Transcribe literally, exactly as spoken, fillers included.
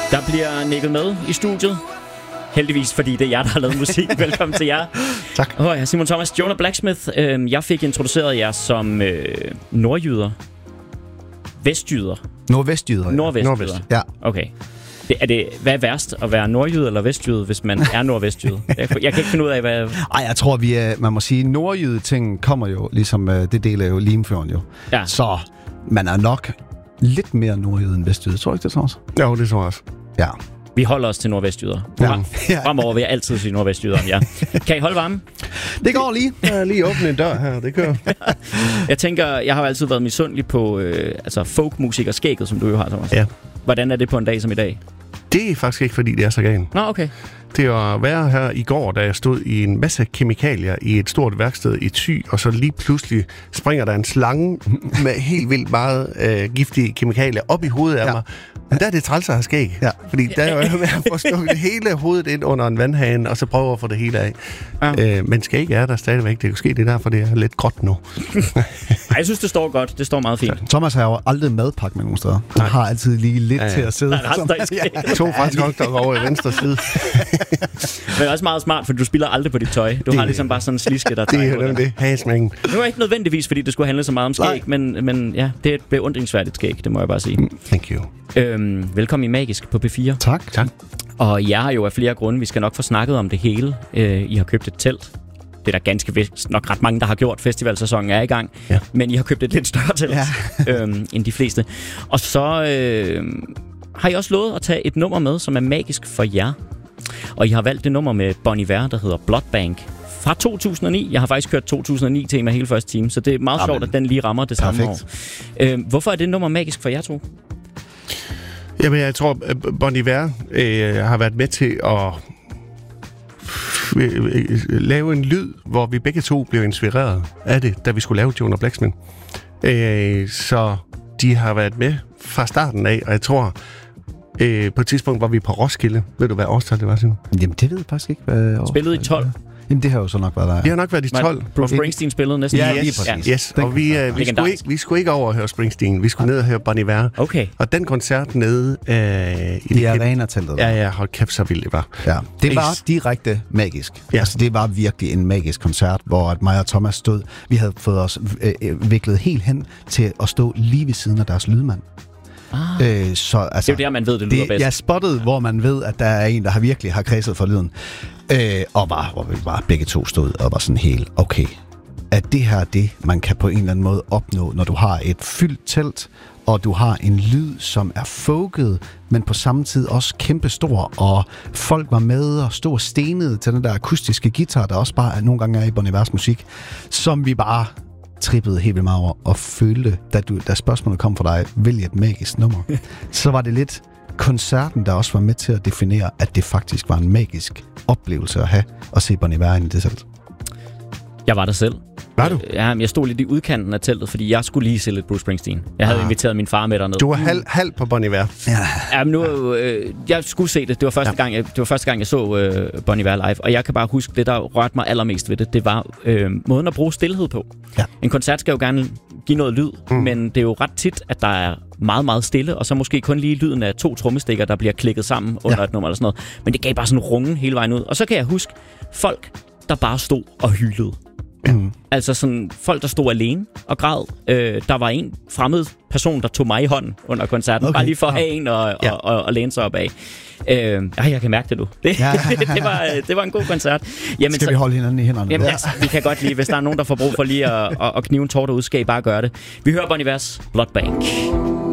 Der bliver nikket med i studiet. Heldigvis, fordi det er jer, der har lavet musik. Velkommen til jer. Tak. Oh, jeg er Simon Thomas, Jonah Blacksmith. Jeg fik introduceret jer som øh, nordjyder. Vestjyder. Nordvestjyder. Nordvestjyder. Nordvest. Ja. Okay. Det, er det, hvad er værst, at være nordjyde eller vestjyde, hvis man er nordvestjyde? Jeg, jeg kan ikke finde ud af, hvad... Ej, jeg tror, vi er, man må sige, nordjyde-ting kommer jo, ligesom det deler jo Limfjorden jo. Ja. Så man er nok lidt mere nordjyde end vestjyde. Tror du ikke det, Thomas? Jo, det tror jeg også. Ja. Vi holder os til nordvestjyder. Ja. Fremover vil jeg altid sige nordvestjyder, ja. Kan I holde varme? Det går lige. Jeg har lige åbnet en dør her, det kører. Jeg tænker, jeg har jo altid været misundelig på øh, altså folkmusik og skægget, som du jo har, Thomas. Ja. Hvordan er det på en dag som i dag? Det er faktisk ikke, fordi det er så galt. Nå, okay. Det var at være her i går, da jeg stod i en masse kemikalier i et stort værksted i Thy, og så lige pludselig springer der en slange med helt vildt meget øh, giftige kemikalier op i hovedet af Ja. mig. Men der er det træls at have skæg. Ja. Fordi der er jo med at få stukket hele hovedet ind under en vandhane, og så prøve at få det hele af. Ja. Øh, men skæg er der stadigvæk. Det kan ske, det er derfor, det er lidt gråt nu. Ej, jeg synes, det står godt. Det står meget fint. Thomas har jo aldrig madpakke med nogen steder. Han har altid lige lidt Ja, ja. til at sidde. Der er resten, der er skæg. To franske hotdogs over i venstre side. Men det er også meget smart, for du spiller aldrig på dit tøj. Du Det- har ligesom bare sådan en sliske, der Det er trækker jo på dig. det. Hasmængen. Nu er ikke nødvendigvis, fordi det skulle handle så meget om skæg, Nej. men, men ja, det er et beundringsværdigt skæg, det må jeg bare sige. Thank you. Øhm, velkommen i Magisk på P fire. Tak. Tak. Og jeg har jo af flere grunde, vi skal nok få snakket om det hele. Øh, I har købt et telt. Det er der ganske vist nok ret mange, der har gjort. Festivalsæsonen er i gang. Ja. Men I har købt et lidt større telt Ja. øhm, end de fleste. Og så øh, har I også lovet at tage et nummer med, som er magisk for jer. Og I har valgt det nummer med Bon Iver, der hedder Blood Bank. Fra to tusind og ni. Jeg har faktisk kørt to tusind og ni-tema hele første time, så det er meget Amen. sjovt, at den lige rammer det samme år. Perfekt. Øh, hvorfor er det nummer magisk for jer to? Jamen, jeg tror, at Bon Iver øh, har været med til at øh, øh, lave en lyd, hvor vi begge to blev inspireret af det, da vi skulle lave Jonah Blacksmith. Øh, så de har været med fra starten af, og jeg tror, øh, på et tidspunkt var vi på Roskilde. Ved du, hvad årstal det var, Simon? Jamen, det ved jeg faktisk ikke. Hvad Spillede i tolv. Jamen, det har jo så nok været der. Vi har nok været i tolv. Bruce Springsteen spillede næsten. Ja, lige. lige præcis. Yes, og vi, øh, vi, skulle Legendarisk. ikke, vi skulle ikke over og høre Springsteen. Vi skulle ned og høre Bon Iver. Okay. Og den koncert nede øh, i Det det er kæmpe- arena-teltet. Ja, ja, hold kæft, så vildt det var. Ja, det var Is. direkte magisk. Ja. Altså, det var virkelig en magisk koncert, hvor at mig og Thomas stod. Vi havde fået os øh, øh, viklet helt hen til at stå lige ved siden af deres lydmand. Ah. Øh, så, altså, Det er jo der, man ved, det lyder det, bedst. jeg spottede, hvor man ved, at der er en, der har virkelig har kredset for lyden. Øh, og bare, hvor vi bare begge to stod og var sådan helt, okay, at det her er det, man kan på en eller anden måde opnå, når du har et fyldt telt, og du har en lyd, som er folket, men på samme tid også kæmpestor, og folk var med og stod og stenede til den der akustiske guitar, der også bare nogle gange er i Bon Ivers musik, som vi bare trippede helt vildt meget over og følte, da, du, da spørgsmålet kom fra dig, vælg et magisk nummer, så var det lidt koncerten, der også var med til at definere, at det faktisk var en magisk oplevelse at have at se Bon Iver inde i det selv. Jeg var der selv. Var du? Ja, men jeg stod lidt i udkanten af teltet, fordi jeg skulle lige se lidt Bruce Springsteen. Jeg havde Ah. inviteret min far med derned. Du var halv, halv på Bon Iver. Ja. Ja, men nu, øh, jeg skulle se det. Det var første, ja. gang, jeg, det var første gang, jeg så øh, Bon Iver live. Og jeg kan bare huske, det der rørte mig allermest ved det, det var øh, måden at bruge stilhed på. Ja. En koncert skal jo gerne give noget lyd, mm. men det er jo ret tit, at der er meget, meget stille, og så måske kun lige lyden af to trommestikker, der bliver klikket sammen under Ja. et nummer eller sådan noget. Men det gav bare sådan rungen hele vejen ud. Og så kan jeg huske folk, der bare stod og hylede. Mm. Altså sådan folk, der stod alene og græd. Øh, der var en fremmed person, der tog mig i hånden under koncerten. Okay. Okay. Bare lige for at have en og, Ja. og, og, og læne sig op af. Øh, ej, jeg kan mærke det nu. Det, Ja. det, var, det var en god koncert. Jamen, Skal vi holde hinanden i hænderne? Jamen, Ja. altså, vi kan godt lide, hvis der er nogen, der får brug for lige at, at, at knive en tårte ud, skal I bare gøre det. Vi hører Bon Ivers Blood Bank.